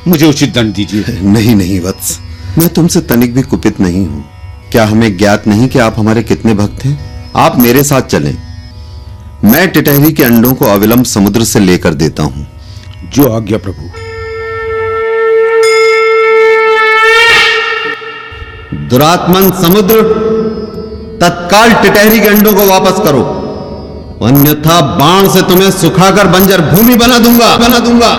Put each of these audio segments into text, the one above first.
मुझे उचित दंड दीजिए। नहीं नहीं वत्स, मैं तुमसे तनिक भी कुपित नहीं हूं। क्या हमें ज्ञात नहीं कि आप हमारे कितने भक्त हैं? आप मेरे साथ चलें। मैं टिटहरी के अंडों को अविलंब समुद्र से लेकर देता हूं। जो आज्ञा प्रभु। दुरात्मन समुद्र, तत्काल टिटहरी के अंडों को वापस करो, अन्यथा बाण से तुम्हें सुखाकर बंजर भूमि बना दूंगा।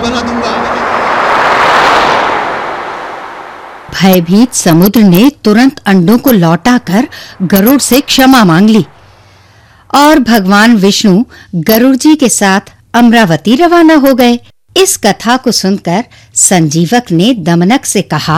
भयभीत समुद्र ने तुरंत अंडों को लौटाकर गरुड़ से क्षमा मांग ली और भगवान विष्णु गरुड़ जी के साथ अमरावती रवाना हो गए। इस कथा को सुनकर संजीवक ने दमनक से कहा,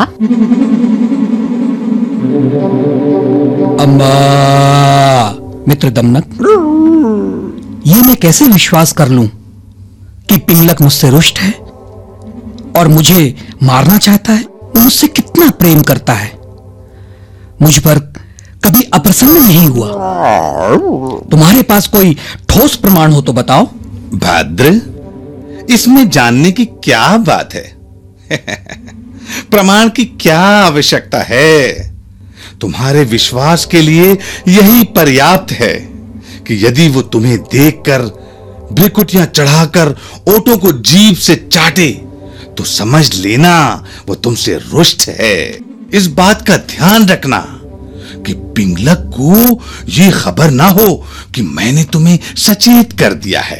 अम्मा मित्र दमनक, ये मैं कैसे विश्वास कर लूं कि पिंगलक मुझसे रुष्ट है और मुझे मारना चाहता है। वो मुझसे कितना प्रेम करता है, मुझ पर कभी अप्रसन्न नहीं हुआ। तुम्हारे पास कोई ठोस प्रमाण हो तो बताओ। भद्र, इसमें जानने की क्या बात है? प्रमाण की क्या आवश्यकता है? तुम्हारे विश्वास के लिए यही पर्याप्त है कि यदि वो तुम्हें देखकर भ्रिकुटियां चढ़ाकर ओटों को जीभ से चाटे तो समझ लेना वो तुमसे रुष्ट है। इस बात का ध्यान रखना कि पिंगलक को ये खबर ना हो कि मैंने तुम्हें सचेत कर दिया है।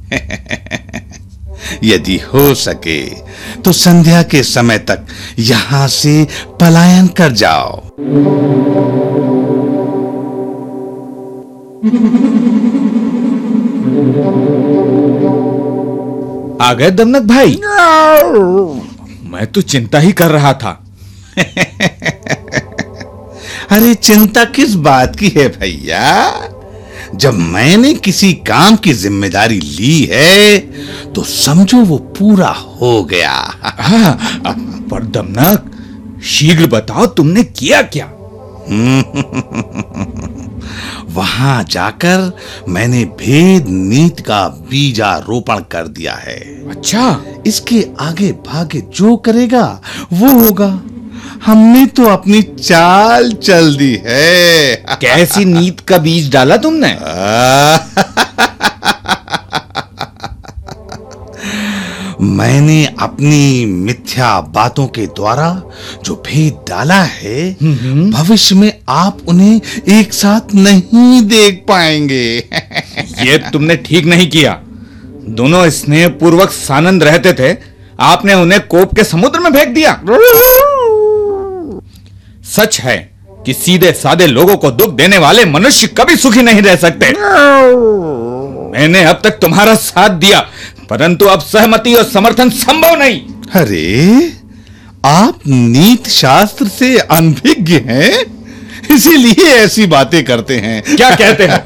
यदि हो सके तो संध्या के समय तक यहां से पलायन कर जाओ। आ गए दमनक भाई? मैं तो चिंता ही कर रहा था। अरे चिंता किस बात की है भैया? जब मैंने किसी काम की जिम्मेदारी ली है तो समझो वो पूरा हो गया। हाँ, पर दमनक शीघ्र बताओ तुमने किया क्या? वहां जाकर मैंने भेद नीति का बीजारोपण कर दिया है। अच्छा, इसके आगे भागे जो करेगा वो होगा। हमने तो अपनी चाल चल दी है। कैसी नीति का बीज डाला तुमने? मैंने अपनी मिथ्या बातों के द्वारा जो भेद डाला है, भविष्य में आप उन्हें एक साथ नहीं देख पाएंगे। ये तुमने ठीक नहीं किया। दोनों स्नेह पूर्वक सानंद रहते थे, आपने उन्हें कोप के समुद्र में फेंक दिया। सच है कि सीधे साधे लोगों को दुख देने वाले मनुष्य कभी सुखी नहीं रह सकते। मैंने अब तक तुम्हारा साथ दिया, परंतु अब सहमति और समर्थन संभव नहीं। अरे, आप नीति शास्त्र से अनभिज्ञ हैं, इसीलिए ऐसी बातें करते हैं। क्या कहते हैं?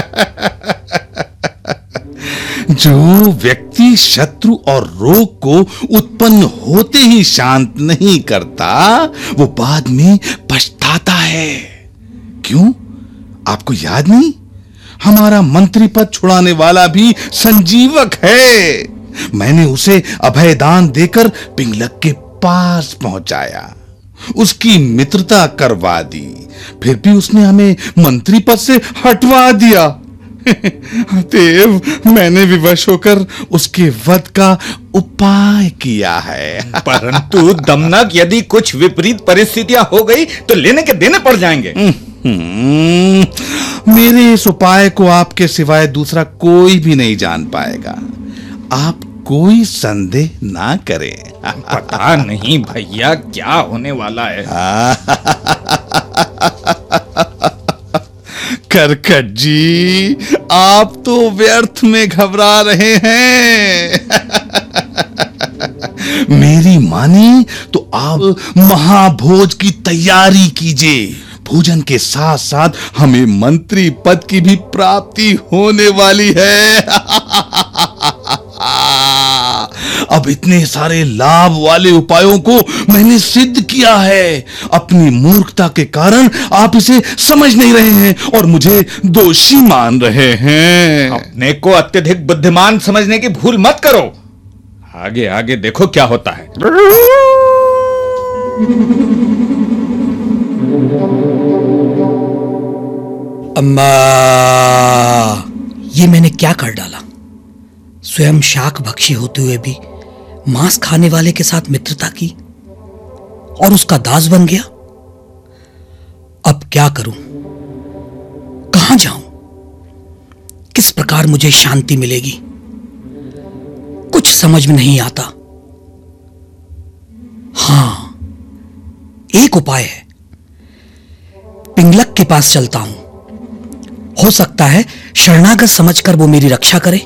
जो व्यक्ति शत्रु और रोग को उत्पन्न होते ही शांत नहीं करता, वो बाद में पछताता है। क्यों? आपको याद नहीं? हमारा मंत्री पद छुड़ाने वाला भी संजीवक है। मैंने उसे अभयदान देकर पिंगलक के पास पहुंचाया, उसकी मित्रता करवा दी, फिर भी उसने हमें मंत्री पद से हटवा दिया। देव, मैंने विवश होकर उसके वध का उपाय किया है। परंतु दमनक, यदि कुछ विपरीत परिस्थितियां हो गई तो लेने के देने पड़ जाएंगे। मेरे इस उपाय को आपके सिवाय दूसरा कोई भी नहीं जान पाएगा। आप कोई संदेह ना करें। पता नहीं भैया क्या होने वाला है। करकट जी, आप तो व्यर्थ में घबरा रहे हैं। मेरी मानी तो आप महाभोज की तैयारी कीजिए। भोजन के साथ साथ हमें मंत्री पद की भी प्राप्ति होने वाली है। अब इतने सारे लाभ वाले उपायों को मैंने सिद्ध किया है। अपनी मूर्खता के कारण आप इसे समझ नहीं रहे हैं और मुझे दोषी मान रहे हैं। अपने को अत्यधिक बुद्धिमान समझने की भूल मत करो। आगे आगे देखो क्या होता है। अम्मा, ये मैंने क्या कर डाला? स्वयं शाक भक्षी होते हुए भी मांस खाने वाले के साथ मित्रता की और उसका दास बन गया। अब क्या करूं? कहां जाऊं? किस प्रकार मुझे शांति मिलेगी? कुछ समझ में नहीं आता। हां, एक उपाय है। पिंगलक के पास चलता हूं। हो सकता है शरणागत समझकर वो मेरी रक्षा करे।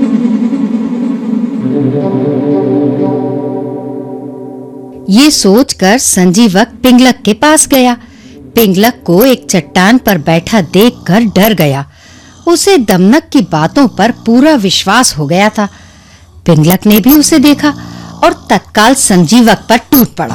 ये सोचकर संजीवक पिंगलक के पास गया। पिंगलक को एक चट्टान पर बैठा देखकर डर गया। उसे दमनक की बातों पर पूरा विश्वास हो गया था। पिंगलक ने भी उसे देखा और तत्काल संजीवक पर टूट पड़ा।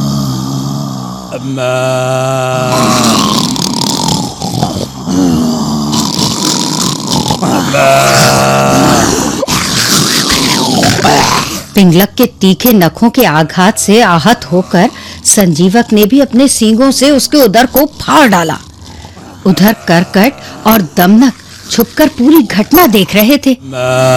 पिंगलक के तीखे नखों के आघात से आहत होकर संजीवक ने भी अपने सींगों से उसके उदर को फाड़ डाला। उधर करकट और दमनक छुपकर पूरी घटना देख रहे थे।